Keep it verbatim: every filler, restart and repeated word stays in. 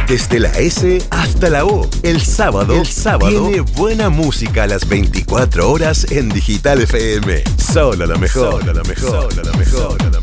Desde la S hasta la O. El sábado, el sábado tiene buena música a las veinticuatro horas en Digital F M. Solo lo mejor. Solo lo mejor. Solo lo mejor. Solo lo mejor.